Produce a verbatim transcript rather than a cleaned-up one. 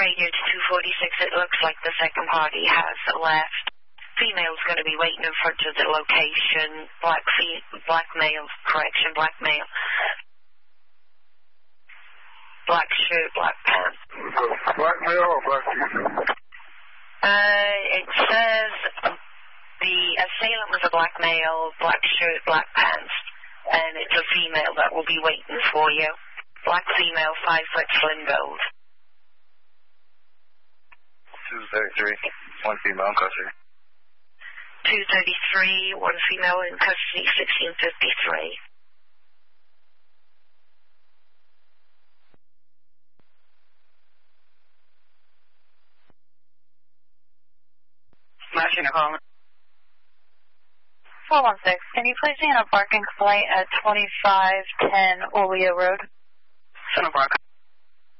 radio to two forty-six. It looks like the second party has left. Female's going to be waiting in front of the location. Black fe- black male, correction, black male. Black shirt, black pants. Black male or black female? Uh, it says the assailant was a black male, black shirt, black pants, and it's a female that will be waiting for you. Black female, five foot slim build. two thirty-three, one female in custody. two thirty-three, one female in custody, sixteen fifty-three. Machine calling. four one six, can you place me on a parking complaint at twenty-five ten Oleo Road? Center Park.